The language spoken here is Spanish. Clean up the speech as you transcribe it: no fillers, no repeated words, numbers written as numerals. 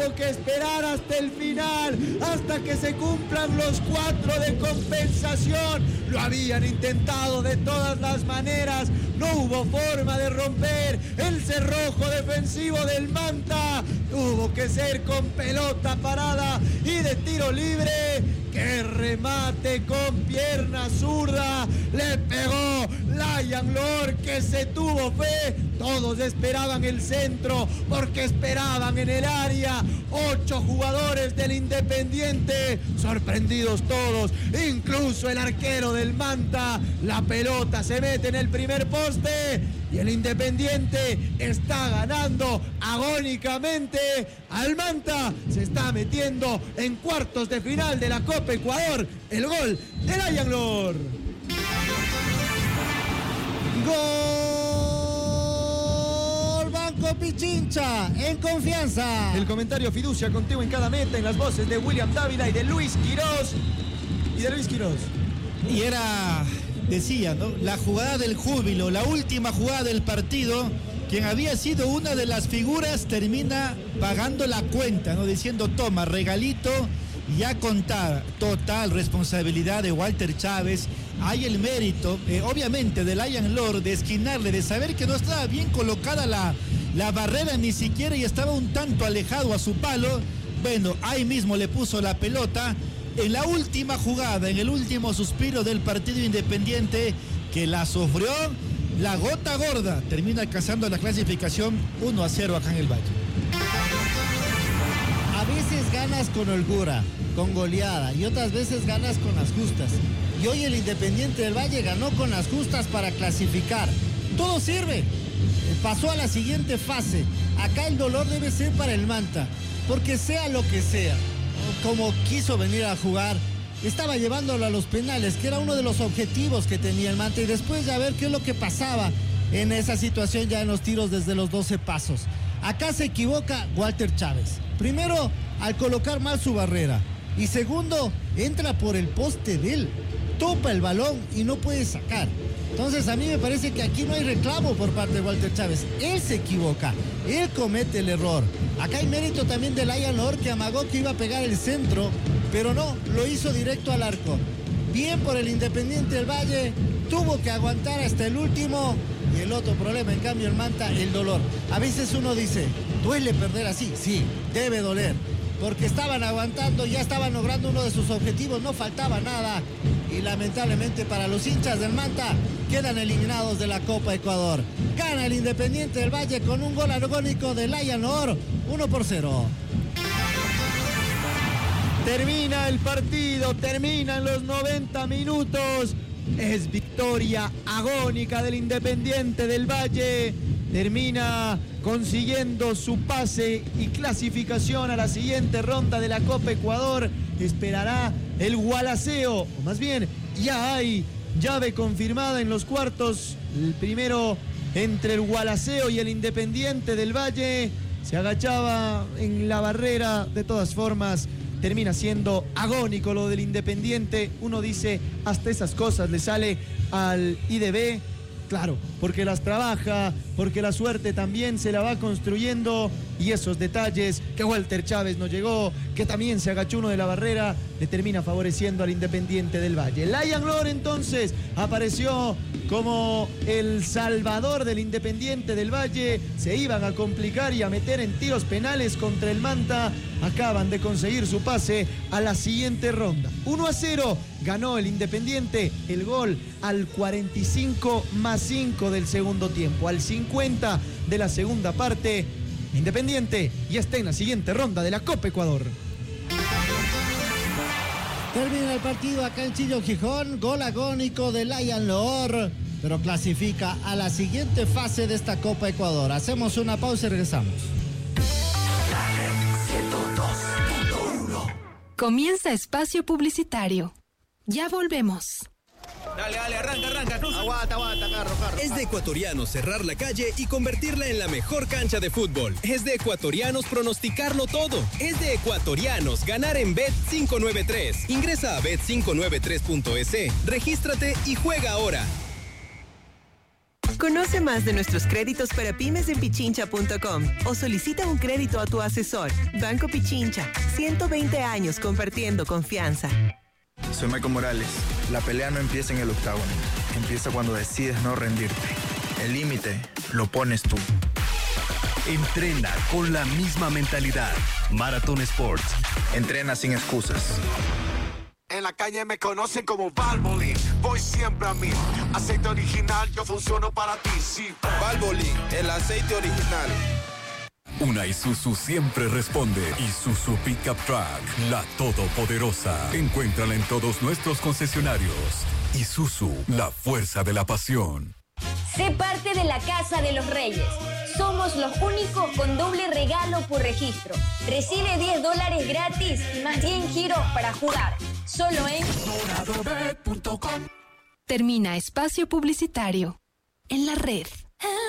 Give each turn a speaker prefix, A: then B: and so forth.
A: tuvo que esperar hasta el final, hasta que se cumplan los 4 de compensación. Lo habían intentado de todas las maneras, no hubo forma de romper el cerrojo defensivo del Manta. Tuvo que ser con pelota parada y de tiro libre. ¡Qué remate con pierna zurda! Le pegó Lion Lord, que se tuvo fe. Todos esperaban el centro porque esperaban en el área. 8 jugadores del Independiente, sorprendidos todos, incluso el arquero del Manta. La pelota se mete en el primer poste y el Independiente está ganando agónicamente al Manta. Se está metiendo en cuartos de final de la Copa Ecuador. El gol de Lion Lord.
B: Gol Banco Pichincha, en confianza.
A: El comentario fiducia contigo en cada meta, en las voces de William Dávila y de Luis Quirós.
C: Y era, decía, ¿no?, la jugada del júbilo, la última jugada del partido. Quien había sido una de las figuras termina pagando la cuenta, ¿no?, diciendo: toma, regalito, ya contar. Total responsabilidad de Walter Chávez. Hay el mérito, obviamente, de Lion Lord, de esquinarle, de saber que no estaba bien colocada la barrera ni siquiera, y estaba un tanto alejado a su palo. Bueno, ahí mismo le puso la pelota. En la última jugada, en el último suspiro del partido Independiente, que la sufrió, la gota gorda, termina alcanzando la clasificación 1-0 acá en el Valle.
B: A veces ganas con holgura, con goleada, y otras veces ganas con las justas. Y hoy el Independiente del Valle ganó con las justas para clasificar. Todo sirve. Pasó a la siguiente fase. Acá el dolor debe ser para el Manta, porque sea lo que sea, como quiso venir a jugar, estaba llevándolo a los penales, que era uno de los objetivos que tenía el Manta, y después ya ver qué es lo que pasaba en esa situación ya en los tiros desde los 12 pasos. Acá se equivoca Walter Chávez. Primero, al colocar mal su barrera, y segundo, entra por el poste de él, topa el balón y no puede sacar. Entonces a mí me parece que aquí no hay reclamo por parte de Walter Chávez. Él se equivoca, él comete el error. Acá hay mérito también de Lion Lord, que amagó que iba a pegar el centro, pero no, lo hizo directo al arco. Bien por el Independiente del Valle, tuvo que aguantar hasta el último. Y el otro problema, en cambio, el Manta, el dolor. A veces uno dice, ¿duele perder así? Sí, debe doler, porque estaban aguantando, ya estaban logrando uno de sus objetivos, no faltaba nada. Y lamentablemente para los hinchas del Manta, quedan eliminados de la Copa Ecuador. Gana el Independiente del Valle con un gol agónico de Lion Lord, 1-0.
A: Termina el partido, terminan los 90 minutos. Es victoria agónica del Independiente del Valle. Termina consiguiendo su pase y clasificación a la siguiente ronda de la Copa Ecuador. Esperará el Gualaceo, o más bien ya hay llave confirmada en los cuartos. El primero entre el Gualaceo y el Independiente del Valle. Se agachaba en la barrera. De todas formas, termina siendo agónico lo del Independiente. Uno dice, hasta esas cosas le sale al IDB. Claro, porque las trabaja, porque la suerte también se la va construyendo, y esos detalles, que Walter Chávez no llegó, que también se agachó uno de la barrera, le termina favoreciendo al Independiente del Valle. Lion Lord entonces apareció como el salvador del Independiente del Valle. Se iban a complicar y a meter en tiros penales contra el Manta. Acaban de conseguir su pase a la siguiente ronda. 1-0 ganó el Independiente. El gol al 45+5 del segundo tiempo, al 50 de la segunda parte. Independiente ya está en la siguiente ronda de la Copa Ecuador.
B: Termina el partido acá en Chillo, Gijón. Gol agónico de Lion Lord, pero clasifica a la siguiente fase de esta Copa Ecuador. Hacemos una pausa y regresamos.
D: Comienza espacio publicitario. Ya volvemos.
E: Dale, arranca, cruza.
B: Aguanta, carro.
E: Es de ecuatorianos cerrar la calle y convertirla en la mejor cancha de fútbol. Es de ecuatorianos pronosticarlo todo. Es de ecuatorianos ganar en Bet593. Ingresa a bet593.es, regístrate y juega ahora.
F: Conoce más de nuestros créditos para pymes en pichincha.com o solicita un crédito a tu asesor. Banco Pichincha, 120 años compartiendo confianza.
G: Soy Michael Morales. La pelea no empieza en el octágono. Empieza cuando decides no rendirte. El límite lo pones tú.
H: Entrena con la misma mentalidad. Marathon Sports.
G: Entrena sin excusas.
I: En la calle me conocen como Valvoline. Voy siempre a mí. Aceite original, yo funciono para ti. Sí.
J: Valvoline, el aceite original.
K: Una Isuzu siempre responde. Isuzu Pickup Truck, la todopoderosa. Encuéntrala en todos nuestros concesionarios. Isuzu, la fuerza de la pasión.
L: Sé parte de la Casa de los Reyes. Somos los únicos con doble regalo por registro. Recibe $10 gratis y más 10 giros para jugar. Solo en
D: Termina espacio publicitario en la red.